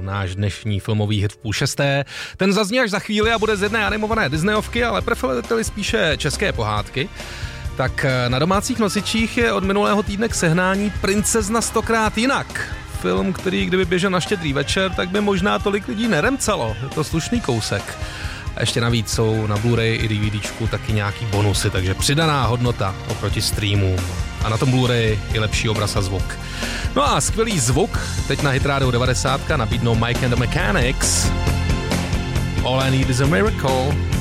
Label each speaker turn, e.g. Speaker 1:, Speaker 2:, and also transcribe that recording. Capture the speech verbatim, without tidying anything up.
Speaker 1: náš dnešní filmový hit v půl šesté. Ten zazní až za chvíli a bude z jedné animované Disneyovky, ale preferujete-li spíše české pohádky, tak na domácích nosičích je od minulého týdne k sehnání Princezna stokrát jinak. Film, který kdyby běžel na Štědrý večer, tak by možná tolik lidí neremcalo. Je to slušný kousek. A ještě navíc jsou na Blu-ray i DVDčku taky nějaký bonusy, takže přidaná hodnota oproti streamům. A na tom Blu-ray i lepší obraz a zvuk. No a skvělý zvuk teď na Hitrádiu devadesát nabídnou Mike and the Mechanics. All I Need is a Miracle.